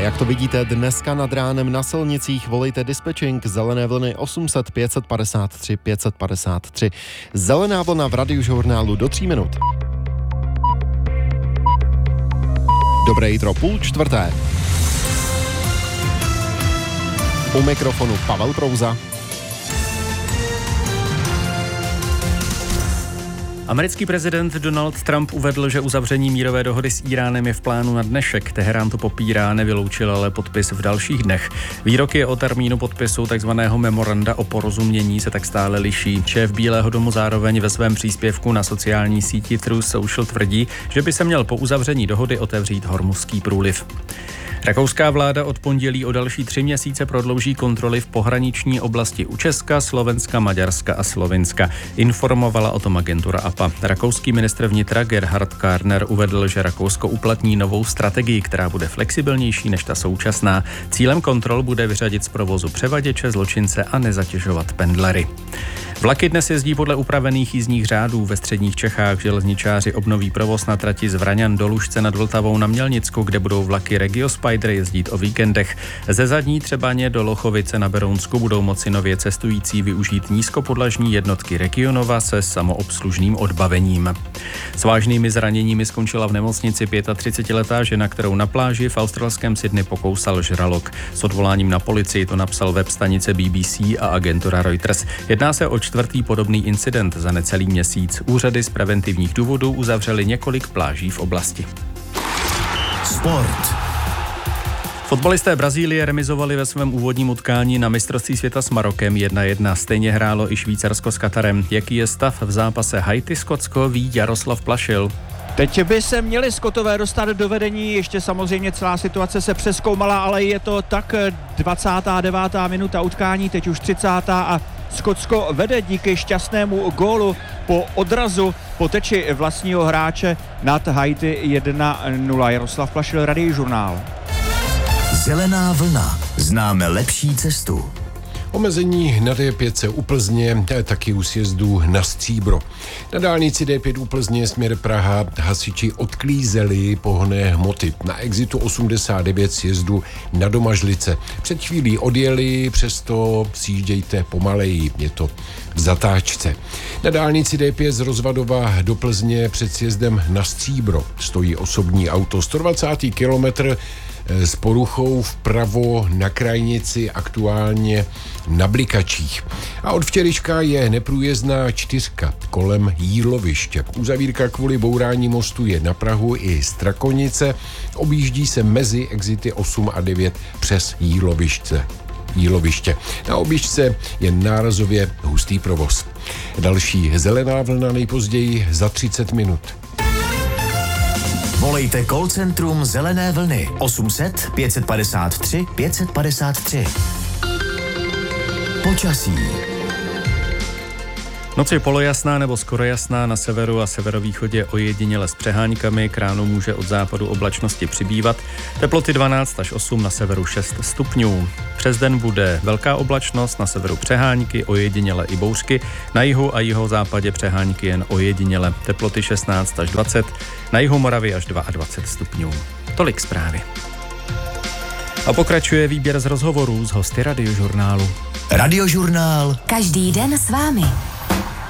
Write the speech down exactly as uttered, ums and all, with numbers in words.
jak to vidíte dneska nad ránem na silnicích, volejte dispečing zelené vlny osm set pět set padesát tři pět set padesát tři. Zelená vlna v Radiožurnálu do tří minut. Dobré jitro, půl čtvrté. U mikrofonu Pavel Prouza. Americký prezident Donald Trump uvedl, že uzavření mírové dohody s Íránem je v plánu na dnešek. Teherán to popírá, nevyloučil ale podpis v dalších dnech. Výroky o termínu podpisu takzvaného memoranda o porozumění se tak stále liší. Šéf Bílého domu zároveň ve svém příspěvku na sociální síti Truth Social tvrdí, že by se měl po uzavření dohody otevřít Hormuzský průliv. Rakouská vláda od pondělí o další tři měsíce prodlouží kontroly v pohraniční oblasti u Česka, Slovenska, Maďarska a Slovinska. Informovala o tom agentura A P A. Rakouský ministr vnitra Gerhard Karner uvedl, že Rakousko uplatní novou strategii, která bude flexibilnější než ta současná. Cílem kontrol bude vyřadit z provozu převaděče, zločince a nezatěžovat pendlery. Vlaky dnes jezdí podle upravených jízdních řádů. Ve středních Čechách železničáři obnoví provoz na trati z Vraňan do Lužce nad Vltavou na Mělnicku, kde budou vlaky Regio Spider jezdit o víkendech. Ze Zadní Třebaně do Lochovice na Berounsku budou moci nově cestující využít nízkopodlažní jednotky Regionova se samoobslužným odbavením. S vážnými zraněními skončila v nemocnici třicetiletá žena, kterou na pláži v australském Sydney pokousal žralok. S odvoláním na policii to napsal web stanice B B C a agentura Reuters. Jedná se o čtvrtý podobný incident za necelý měsíc. Úřady z preventivních důvodů uzavřely několik pláží v oblasti. Sport. Fotbalisté Brazílie remizovali ve svém úvodním utkání na mistrovství světa s Marokem jedna jedna. Stejně hrálo i Švýcarsko s Katarem. Jaký je stav v zápase Haiti-Skotsko, ví Jaroslav Plašil. Teď by se měli Skotové dostat do vedení, ještě samozřejmě celá situace se přezkoumala, ale je to tak dvacátá devátá minuta utkání, teď už třicátá a Skotsko vede díky šťastnému gólu po odrazu po teči vlastního hráče nad Haiti jedna nula. Jaroslav Plašil, Radiožurnál. Zelená vlna. Známe lepší cestu. Omezení na D pět u Plzně, taky u sjezdu na Stříbro. Na dálnici D pět u Plzně směr Praha hasiči odklízeli pohonné hmoty. Na exitu osmdesát devět sjezdu na Domažlice. Před chvílí odjeli, přesto sjíždějte pomaleji, je to v zatáčce. Na dálnici D pět z Rozvadova do Plzně před sjezdem na Stříbro stojí osobní auto. sto dvacátý kilometr s poruchou vpravo na krajnici, aktuálně na Blikačích. A od včerejška je neprůjezdná čtyřka kolem Jíloviště. Uzavírka kvůli bourání mostu je na Prahu i Strakonice. Objíždí se mezi exity osm a devět přes Jíloviště. Jíloviště. Na objížďce je nárazově hustý provoz. Další zelená vlna nejpozději za třicet minut. Volejte call centrum Zelené vlny osm set pět set padesát tři pět set padesát tři. Počasí. Noc je polojasná nebo skoro jasná, na severu a severovýchodě ojediněle s přeháňkami, k ránu může od západu oblačnosti přibývat, teploty dvanáct až osm, na severu šest stupňů. Přes den bude velká oblačnost, na severu přeháňky, ojediněle i bouřky, na jihu a jihozápadě přeháňky jen ojediněle, teploty šestnáct až dvacet, na jihu Moravy až dvacet dva stupňů. Tolik zprávy. A pokračuje výběr z rozhovorů s hosty Radiožurnálu. Radiožurnál. Každý den s vámi.